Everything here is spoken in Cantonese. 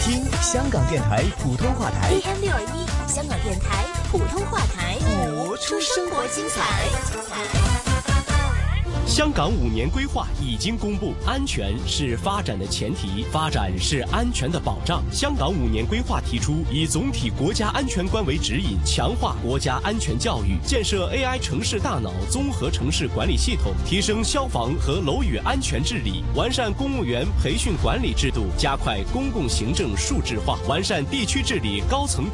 听香港电台普通话台 AM621，香港电台普通话台， 活出生活精彩。 香港5年规划已经公布，安全是发展的前提，发展是安全的保障。香港5年规划提出，以总体国家安全观为指引，强化国家安全教育，建设 AI 城市大脑综合城市管理系统，提升消防和楼宇安全治理，完善公务员培训管理制度，加快公共行政数字化，完善地区治理高层